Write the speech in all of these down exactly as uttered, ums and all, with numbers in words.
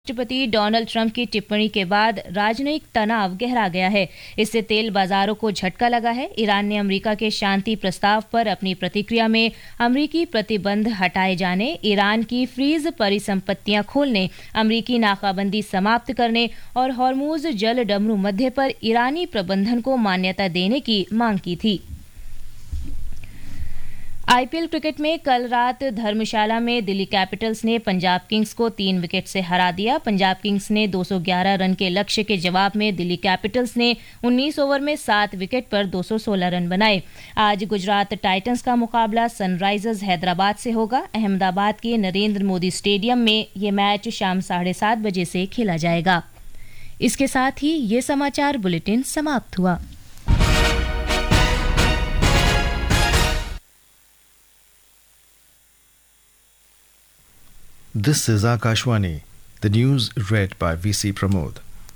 राष्ट्रपति Donald Trump की टिप्पणी के बाद राजनयिक तनाव गहरा गया है। इससे तेल बाजारों को झटका लगा है। ईरान ने अमेरिका के शांति प्रस्ताव पर अपनी प्रतिक्रिया में अमेरिकी प्रतिबंध हटाए जाने, ईरान की फ्रीज परिसंपत्तियां खोलने, अमेरिकी नाकाबंदी समाप्त करने और हॉर्मुज जल डमरू मध्य पर ईरानी प्रबंधन को मान्यता देने की मांग की थी। आईपीएल क्रिकेट में कल रात धर्मशाला में दिल्ली कैपिटल्स ने पंजाब किंग्स को तीन विकेट से हरा दिया। पंजाब किंग्स ने दो सौ ग्यारह रन के लक्ष्य के जवाब में दिल्ली कैपिटल्स ने उन्नीस ओवर में सात विकेट पर दो सौ सोलह रन बनाए। आज गुजरात टाइटंस का मुकाबला सनराइजर्स हैदराबाद से होगा। अहमदाबाद के नरेंद्र मोदी स्टेडियम में ये मैच शाम साढ़े सात बजे से खेला जाएगा। इसके साथ ही ये समाचार बुलेटिन समाप्त हुआ। This is Akashwani. The news read by V C Pramod.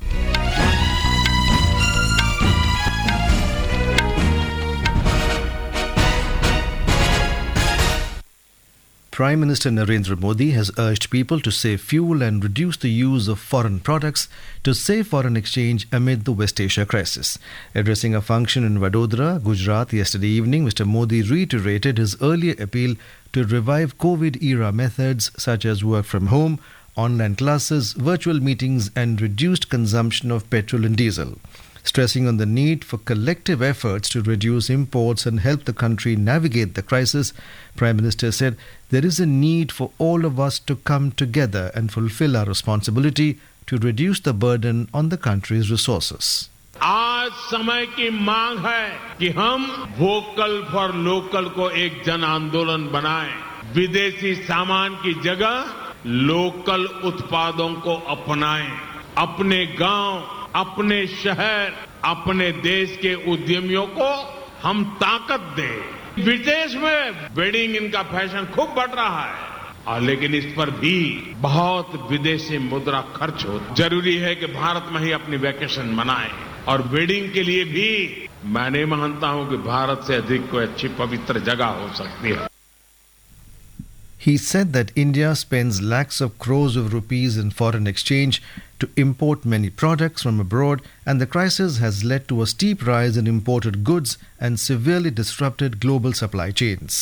Prime Minister Narendra Modi has urged people to save fuel and reduce the use of foreign products to save foreign exchange amid the West Asia crisis. Addressing a function in Vadodara, Gujarat yesterday evening, Mister Modi reiterated his earlier appeal to revive COVID-era methods such as work from home, online classes, virtual meetings and reduced consumption of petrol and diesel. Stressing on the need for collective efforts to reduce imports and help the country navigate the crisis, Prime Minister said there is a need for all of us to come together and fulfill our responsibility to reduce the burden on the country's resources. आज समय की मांग है कि हम vocal for local को एक जन आंदोलन बनाएं। विदेशी सामान की जगह लोकल उत्पादों को अपनाएं। अपने गांव, अपने शहर, अपने देश के उद्यमियों को हम ताकत दें। विदेश में वेडिंग इनका फैशन खूब बढ़ रहा है और लेकिन इस पर भी बहुत विदेशी मुद्रा खर्च हो। जरूरी है कि भारत में ही अपनी वैकेशन मनाएं और वेडिंग के लिए भी मैं नहीं मानता हूं कि भारत से अधिक कोई अच्छी पवित्र जगह हो सकती है। He said that India spends lakhs of crores of rupees in foreign exchange to import many products from abroad, and the crisis has led to a steep rise in imported goods and severely disrupted global supply chains.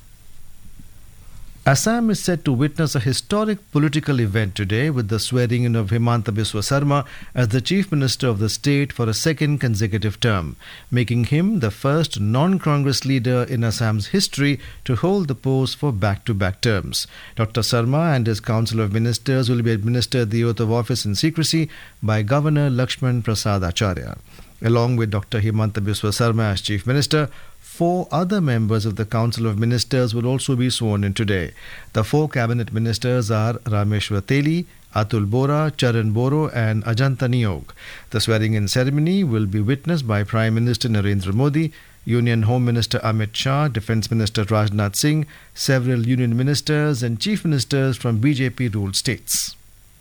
Assam is set to witness a historic political event today with the swearing-in of Himanta Biswa Sarma as the Chief Minister of the state for a second consecutive term, making him the first non-Congress leader in Assam's history to hold the post for back-to-back terms. Doctor Sarma and his Council of Ministers will be administered the oath of office in secrecy by Governor Lakshman Prasad Acharya. Along with Doctor Himanta Biswa Sarma as Chief Minister, four other members of the Council of Ministers will also be sworn in today. The four cabinet ministers are Rameshwar Teli, Atul Bora, Charan Boro and Ajanta Niyog. The swearing-in ceremony will be witnessed by Prime Minister Narendra Modi, Union Home Minister Amit Shah, Defence Minister Rajnath Singh, several union ministers and chief ministers from B J P-ruled states.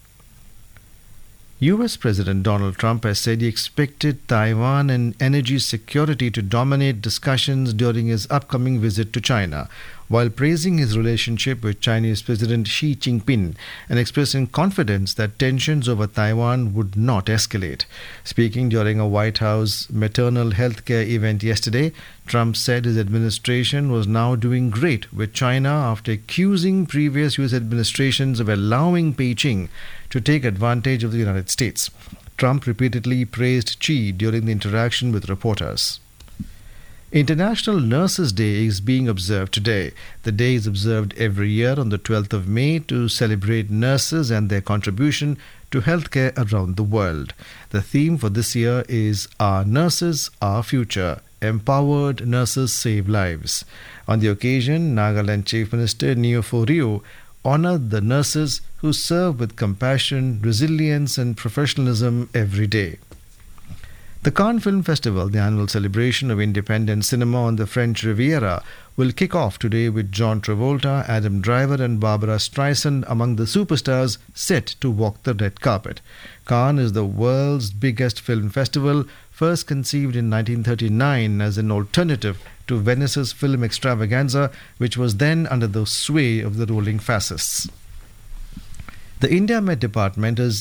U S President Donald Trump has said he expected Taiwan and energy security to dominate discussions during his upcoming visit to China, while praising his relationship with Chinese President Xi Jinping and expressing confidence that tensions over Taiwan would not escalate. Speaking during a White House maternal health care event yesterday, Trump said his administration was now doing great with China after accusing previous U S administrations of allowing Beijing to take advantage of the United States. Trump repeatedly praised Xi during the interaction with reporters. International Nurses Day is being observed today. The day is observed every year on the twelfth of May to celebrate nurses and their contribution to healthcare around the world. The theme for this year is Our Nurses, Our Future. Empowered Nurses Save Lives. On the occasion, Nagaland Chief Minister Neofo Rio honored the nurses who serve with compassion, resilience and professionalism every day. The Cannes Film Festival, the annual celebration of independent cinema on the French Riviera, will kick off today with John Travolta, Adam Driver and Barbara Streisand among the superstars set to walk the red carpet. Cannes is the world's biggest film festival, first conceived in nineteen thirty-nine as an alternative to Venice's film extravaganza, which was then under the sway of the ruling fascists. The India Met Department has